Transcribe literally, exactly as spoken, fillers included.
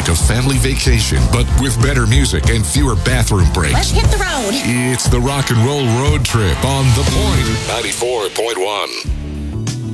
like a family vacation, but with better music and fewer bathroom breaks. Let's hit the road. It's the Rock and Roll Road Trip on The Point ninety-four point one.